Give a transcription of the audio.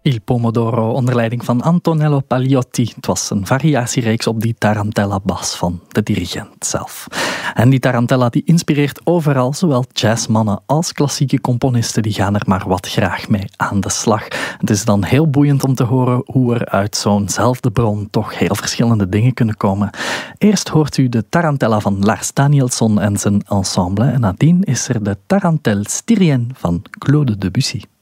Il Pomodoro onder leiding van Antonello Pagliotti. Het was een variatiereeks op die tarantella-bas van de dirigent zelf. En die tarantella die inspireert overal, zowel jazzmannen als klassieke componisten, die gaan er maar wat graag mee aan de slag. Het is dan heel boeiend om te horen hoe er uit zo'nzelfde bron toch heel verschillende dingen kunnen komen. Eerst hoort u de tarantella van Lars Danielsson en zijn ensemble, en nadien is er de Tarantelle Styrienne van Claude Debussy.